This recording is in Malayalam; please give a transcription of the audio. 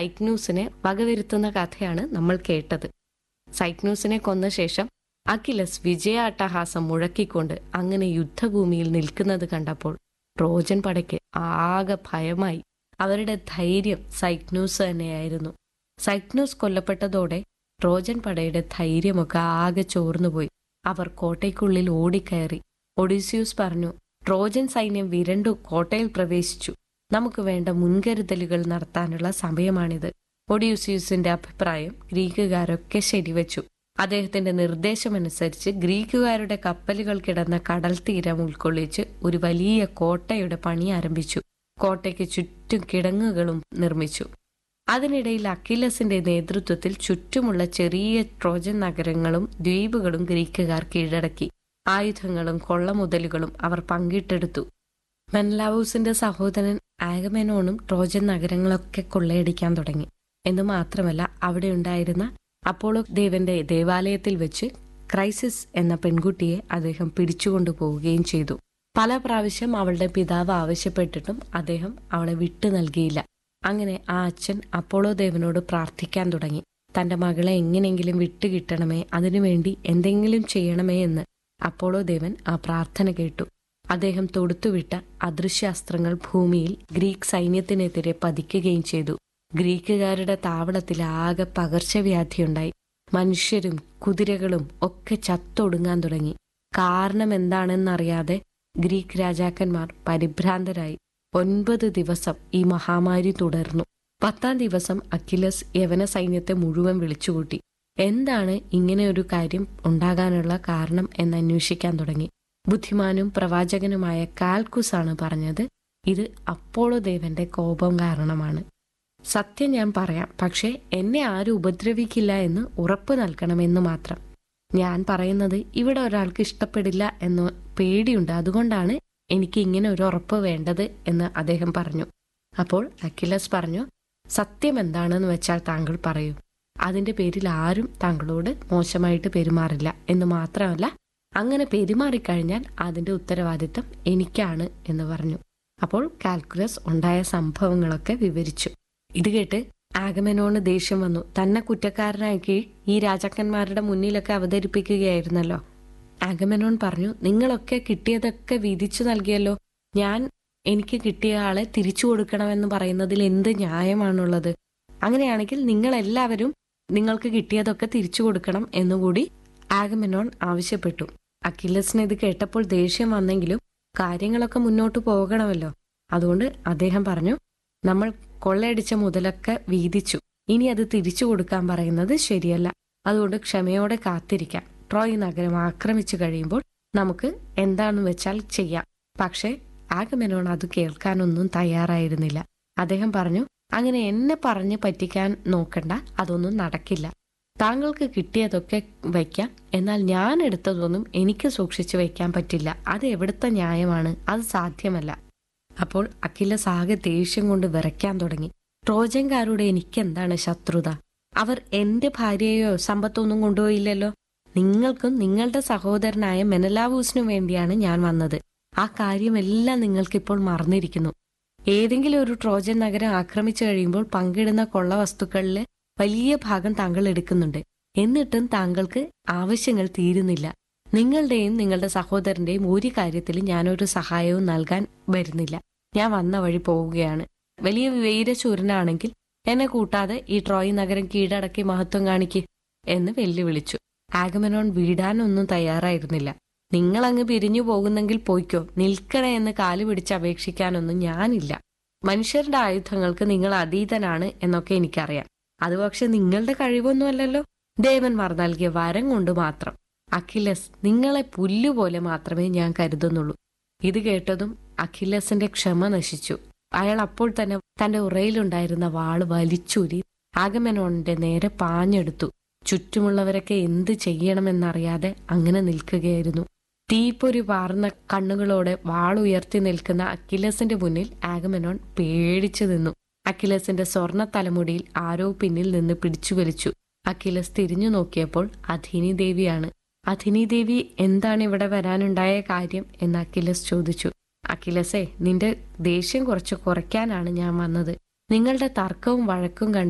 സൈക്നൂസിനെ വകവരുത്തുന്ന കഥയാണ് നമ്മൾ കേട്ടത്. സൈക്നൂസിനെ കൊന്ന ശേഷം അക്കിലസ് വിജയാട്ടഹാസം മുഴക്കിക്കൊണ്ട് അങ്ങനെ യുദ്ധഭൂമിയിൽ നിൽക്കുന്നത് കണ്ടപ്പോൾ ട്രോജൻ പടയ്ക്ക് ആകെ ഭയമായി. അവരുടെ ധൈര്യം സൈക്നൂസ് തന്നെയായിരുന്നു. സൈക്നൂസ് കൊല്ലപ്പെട്ടതോടെ ട്രോജൻ പടയുടെ ധൈര്യമൊക്കെ ആകെ ചോർന്നുപോയി. അവർ കോട്ടയ്ക്കുള്ളിൽ ഓടിക്കയറി. ഒഡീസിയൂസ് പറഞ്ഞു, ട്രോജൻ സൈന്യം വിരണ്ടു കോട്ടയിൽ പ്രവേശിച്ചു. നമുക്ക് വേണ്ട മുൻകരുതലുകൾ നടത്താനുള്ള സമയമാണിത്. ഒഡീസിയൂസിന്റെ അഭിപ്രായം ഗ്രീക്കുകാരൊക്കെ ശരിവച്ചു. അദ്ദേഹത്തിന്റെ നിർദ്ദേശമനുസരിച്ച് ഗ്രീക്കുകാരുടെ കപ്പലുകൾ കിടന്ന കടൽ തീരം ഉൾക്കൊള്ളിച്ച് ഒരു വലിയ കോട്ടയുടെ പണി ആരംഭിച്ചു. കോട്ടയ്ക്ക് ചുറ്റും കിടങ്ങുകളും നിർമ്മിച്ചു. അതിനിടയിൽ അക്കിലസിന്റെ നേതൃത്വത്തിൽ ചുറ്റുമുള്ള ചെറിയ ട്രോജൻ നഗരങ്ങളും ദ്വീപുകളും ഗ്രീക്കുകാർ കീഴടക്കി. ആയുധങ്ങളും കൊള്ളമുതലുകളും അവർ പങ്കിട്ടെടുത്തു. മെൻലാവൂസിന്റെ സഹോദരൻ ആഗമെനോണും ട്രോജൻ നഗരങ്ങളൊക്കെ കൊള്ളയടിക്കാൻ തുടങ്ങി. എന്നു മാത്രമല്ല, അവിടെ ഉണ്ടായിരുന്ന അപ്പോളോ ദേവന്റെ ദേവാലയത്തിൽ വെച്ച് ക്രൈസിസ് എന്ന പെൺകുട്ടിയെ അദ്ദേഹം പിടിച്ചുകൊണ്ടുപോവുകയും ചെയ്തു. പല പ്രാവശ്യം അവളുടെ പിതാവ് ആവശ്യപ്പെട്ടിട്ടും അദ്ദേഹം അവളെ വിട്ടു നൽകിയില്ല. അങ്ങനെ ആ അച്ഛൻ അപ്പോളോ ദേവനോട് പ്രാർത്ഥിക്കാൻ തുടങ്ങി. തന്റെ മകളെ എങ്ങനെയെങ്കിലും വിട്ടുകിട്ടണമേ, അതിനുവേണ്ടി എന്തെങ്കിലും ചെയ്യണമേ എന്ന് അപ്പോളോ ദേവൻ ആ പ്രാർത്ഥന കേട്ടു. അദ്ദേഹം തൊടുത്തുവിട്ട അദൃശ്യാസ്ത്രങ്ങൾ ഭൂമിയിൽ ഗ്രീക്ക് സൈന്യത്തിനെതിരെ പതിക്കുകയും ചെയ്തു. ഗ്രീക്കുകാരുടെ താവളത്തിൽ ആകെ പകർച്ചവ്യാധിയുണ്ടായി. മനുഷ്യരും കുതിരകളും ഒക്കെ ചത്തൊടുങ്ങാൻ തുടങ്ങി. കാരണം എന്താണെന്നറിയാതെ ഗ്രീക്ക് രാജാക്കന്മാർ പരിഭ്രാന്തരായി. 9 ദിവസം ഈ മഹാമാരി തുടർന്നു. 10ാം ദിവസം അക്കിലസ് യവന സൈന്യത്തെ മുഴുവൻ വിളിച്ചുകൂട്ടി. എന്താണ് ഇങ്ങനെ ഒരു കാര്യം ഉണ്ടാകാനുള്ള കാരണം എന്നന്വേഷിക്കാൻ തുടങ്ങി. ബുദ്ധിമാനും പ്രവാചകനുമായ കാൽക്കുസ് ആണ് പറഞ്ഞത്, ഇത് അപ്പോളോ ദേവന്റെ കോപം കാരണമാണ്. സത്യം ഞാൻ പറയാം, പക്ഷേ എന്നെ ആരും ഉപദ്രവിക്കില്ല എന്ന് ഉറപ്പ് നൽകണമെന്ന് മാത്രം. ഞാൻ പറയുന്നത് ഇവിടെ ഒരാൾക്ക് ഇഷ്ടപ്പെടില്ല എന്ന് പേടിയുണ്ട്, അതുകൊണ്ടാണ് എനിക്ക് ഇങ്ങനെ ഒരു ഉറപ്പ് വേണ്ടത് എന്ന് അദ്ദേഹം പറഞ്ഞു. അപ്പോൾ അക്കിലസ് പറഞ്ഞു, സത്യം എന്താണെന്ന് വെച്ചാൽ താങ്കൾ പറയൂ. അതിന്റെ പേരിൽ ആരും താങ്കളോട് മോശമായിട്ട് പെരുമാറില്ല എന്ന് മാത്രമല്ല, അങ്ങനെ പെരുമാറിക്കഴിഞ്ഞാൽ അതിന്റെ ഉത്തരവാദിത്തം എനിക്കാണ് എന്ന് പറഞ്ഞു. അപ്പോൾ കാൽക്കുലസ് ഉണ്ടായ സംഭവങ്ങളൊക്കെ വിവരിച്ചു. ഇത് കേട്ട് ആഗമെനോണ് ദേഷ്യം വന്നു. തന്നെ കുറ്റക്കാരനാക്കി ഈ രാജാക്കന്മാരുടെ മുന്നിലൊക്കെ അവതരിപ്പിക്കുകയായിരുന്നല്ലോ. ആഗമെനോൺ പറഞ്ഞു, നിങ്ങളൊക്കെ കിട്ടിയതൊക്കെ വീതിച്ചു നൽകിയല്ലോ, ഞാൻ എനിക്ക് കിട്ടിയ ആളെ തിരിച്ചു കൊടുക്കണമെന്ന് പറയുന്നതിൽ എന്ത് ന്യായമാണുള്ളത്? അങ്ങനെയാണെങ്കിൽ നിങ്ങളെല്ലാവരും നിങ്ങൾക്ക് കിട്ടിയതൊക്കെ തിരിച്ചു കൊടുക്കണം എന്നുകൂടി ആഗമെനോൺ ആവശ്യപ്പെട്ടു. അക്കിലസിന് ഇത് കേട്ടപ്പോൾ ദേഷ്യം വന്നെങ്കിലും കാര്യങ്ങളൊക്കെ മുന്നോട്ട് പോകണമല്ലോ. അതുകൊണ്ട് അദ്ദേഹം പറഞ്ഞു, നമ്മൾ കൊള്ളയടിച്ച മുതലൊക്കെ വീതിച്ചു, ഇനി അത് തിരിച്ചു കൊടുക്കാൻ പറയുന്നത് ശരിയല്ല. അതുകൊണ്ട് ക്ഷമയോടെ കാത്തിരിക്കാം. ട്രോയ് നഗരം ആക്രമിച്ചു കഴിയുമ്പോൾ നമുക്ക് എന്താണെന്ന് വെച്ചാൽ ചെയ്യാം. പക്ഷേ ആഗമെനോൺ അത് കേൾക്കാനൊന്നും തയ്യാറായിരുന്നില്ല. അദ്ദേഹം പറഞ്ഞു, അങ്ങനെ എന്നെ പറഞ്ഞ് പറ്റിക്കാൻ നോക്കണ്ട, അതൊന്നും നടക്കില്ല. താങ്കൾക്ക് കിട്ടിയതൊക്കെ വയ്ക്കാം, എന്നാൽ ഞാൻ എടുത്തതൊന്നും എനിക്ക് സൂക്ഷിച്ചു വയ്ക്കാൻ പറ്റില്ല. അത് എവിടുത്തെ ന്യായമാണ്? അത് സാധ്യമല്ല. അപ്പോൾ അക്കിലസ് ആകെ ദേഷ്യം കൊണ്ട് വിറയ്ക്കാൻ തുടങ്ങി. ട്രോജൻകാരുടെ എനിക്കെന്താണ് ശത്രുത? അവർ എന്റെ ഭാര്യയോ സമ്പത്തൊന്നും കൊണ്ടുപോയില്ലല്ലോ. നിങ്ങൾക്കും നിങ്ങളുടെ സഹോദരനായ മെനലാവൂസിനു വേണ്ടിയാണ് ഞാൻ വന്നത്. ആ കാര്യമെല്ലാം നിങ്ങൾക്കിപ്പോൾ മറന്നിരിക്കുന്നു. ഏതെങ്കിലും ഒരു ട്രോജൻ നഗരം ആക്രമിച്ചു കഴിയുമ്പോൾ പങ്കിടുന്ന കൊള്ള വസ്തുക്കളിൽ വലിയ ഭാഗം താങ്കൾ എടുക്കുന്നുണ്ട്. എന്നിട്ടും താങ്കൾക്ക് ആവശ്യങ്ങൾ തീരുന്നില്ല. നിങ്ങളുടെയും നിങ്ങളുടെ സഹോദരന്റെയും ഒരു കാര്യത്തിലും ഞാനൊരു സഹായവും നൽകാൻ വരുന്നില്ല. ഞാൻ വന്ന വഴി പോവുകയാണ്. വലിയ വീരശൂരനാണെങ്കിൽ എന്നെ കൂട്ടാതെ ഈ ട്രോയ് നഗരം കീഴടക്കി മഹത്വം കാണിക്ക് എന്ന് വെല്ലുവിളിച്ചു. ആഗമെനോൺ വീടാനൊന്നും തയ്യാറായിരുന്നില്ല. നിങ്ങളങ്ങ് പിരിഞ്ഞു പോകുന്നെങ്കിൽ പോയിക്കോ, നിൽക്കണേ എന്ന് കാല് പിടിച്ച് അപേക്ഷിക്കാനൊന്നും ഞാനില്ല. മനുഷ്യരുടെ ആയുധങ്ങൾക്ക് നിങ്ങൾ അതീതനാണ് എന്നൊക്കെ എനിക്കറിയാം. അത് പക്ഷെ നിങ്ങളുടെ കഴിവൊന്നുമല്ലല്ലോ, ദേവന്മാർ നൽകിയ വരം കൊണ്ട് മാത്രം. അഖിലസ്, നിങ്ങളെ പുല്ലുപോലെ മാത്രമേ ഞാൻ കരുതുന്നുള്ളൂ. ഇത് കേട്ടതും അഖിലസിന്റെ ക്ഷമ നശിച്ചു. അയാൾ അപ്പോൾ തന്നെ തന്റെ ഉറയിലുണ്ടായിരുന്ന വാള് വലിച്ചൂരി ആഗമെനോണിന്റെ നേരെ പാഞ്ഞെടുത്തു. ചുറ്റുമുള്ളവരൊക്കെ എന്ത് ചെയ്യണമെന്നറിയാതെ അങ്ങനെ നിൽക്കുകയായിരുന്നു. തീപ്പൊരി പാർന്ന കണ്ണുകളോടെ വാളുയർത്തി നിൽക്കുന്ന അക്കിലസിന്റെ മുന്നിൽ ആഗമെനോൺ പേടിച്ചു നിന്നു. അക്കിലസിന്റെ സ്വർണ്ണ തലമുടിയിൽ ആരോ പിന്നിൽ നിന്ന് പിടിച്ചു വലിച്ചു. അക്കിലസ് തിരിഞ്ഞു നോക്കിയപ്പോൾ അഥീനി ദേവിയാണ്. അഥീനി ദേവി, എന്താണ് ഇവിടെ വരാനുണ്ടായ കാര്യം എന്ന് അക്കിലസ് ചോദിച്ചു. അക്കിലസേ, നിന്റെ ദേഷ്യം കുറച്ച് കുറയ്ക്കാനാണ് ഞാൻ വന്നത്. നിങ്ങളുടെ തർക്കവും വഴക്കും കണ്ട്